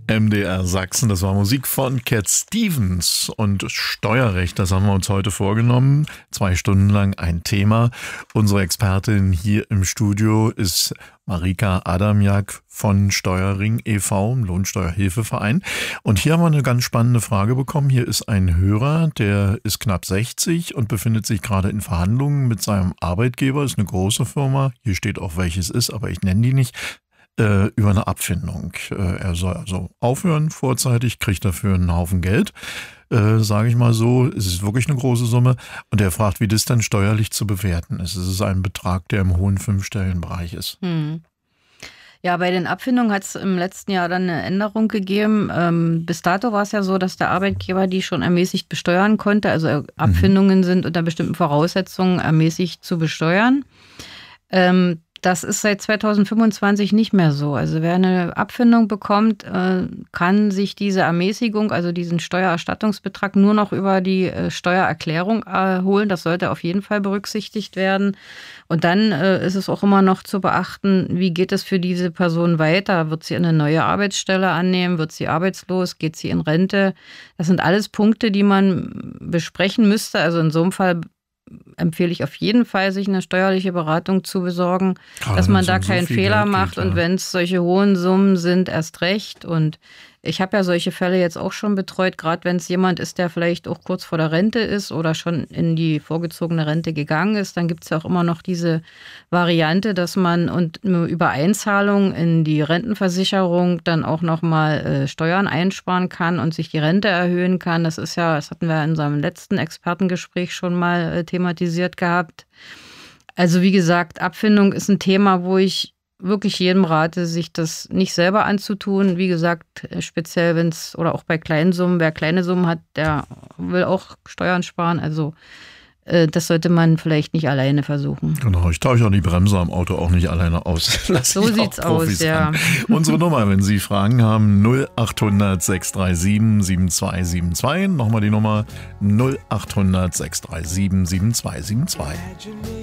MDR Sachsen, das war Musik von Cat Stevens und Steuerrecht, das haben wir uns heute vorgenommen. 2 Stunden lang ein Thema. Unsere Expertin hier im Studio ist Marika Adamjak von Steuerring e.V., Lohnsteuerhilfeverein. Und hier haben wir eine ganz spannende Frage bekommen. Hier ist ein Hörer, der ist knapp 60 und befindet sich gerade in Verhandlungen mit seinem Arbeitgeber. Ist eine große Firma. Hier steht auch, welches ist, aber ich nenne die nicht. Über eine Abfindung. Er soll also aufhören vorzeitig, kriegt dafür einen Haufen Geld, sage ich mal so. Es ist wirklich eine große Summe. Und er fragt, wie das dann steuerlich zu bewerten ist. Es ist ein Betrag, der im hohen 5-stelligen Bereich ist. Ja, bei den Abfindungen hat es im letzten Jahr dann eine Änderung gegeben. Bis dato war es ja so, dass der Arbeitgeber die schon ermäßigt besteuern konnte. Also Abfindungen sind unter bestimmten Voraussetzungen ermäßigt zu besteuern. Das ist seit 2025 nicht mehr so. Also wer eine Abfindung bekommt, kann sich diese Ermäßigung, also diesen Steuererstattungsbetrag, nur noch über die Steuererklärung holen. Das sollte auf jeden Fall berücksichtigt werden. Und dann ist es auch immer noch zu beachten, wie geht es für diese Person weiter? Wird sie eine neue Arbeitsstelle annehmen? Wird sie arbeitslos? Geht sie in Rente? Das sind alles Punkte, die man besprechen müsste. Also in so einem Fall empfehle ich auf jeden Fall, sich eine steuerliche Beratung zu besorgen, dass man da keinen Fehler macht. Und wenn es solche hohen Summen sind, erst recht. Und ich habe ja solche Fälle jetzt auch schon betreut, gerade wenn es jemand ist, der vielleicht auch kurz vor der Rente ist oder schon in die vorgezogene Rente gegangen ist, dann gibt es ja auch immer noch diese Variante, dass man über Einzahlung in die Rentenversicherung dann auch nochmal Steuern einsparen kann und sich die Rente erhöhen kann. Das hatten wir in unserem letzten Expertengespräch schon mal thematisiert gehabt. Also wie gesagt, Abfindung ist ein Thema, wo ich wirklich jedem rate, sich das nicht selber anzutun. Wie gesagt, speziell oder auch bei kleinen Summen, wer kleine Summen hat, der will auch Steuern sparen. Also das sollte man vielleicht nicht alleine versuchen. Genau, ich tausche auch die Bremse am Auto auch nicht alleine aus. So sieht's aus, ja. Unsere Nummer, wenn Sie Fragen haben, 0800 637 7272. Nochmal die Nummer 0800 637 7272.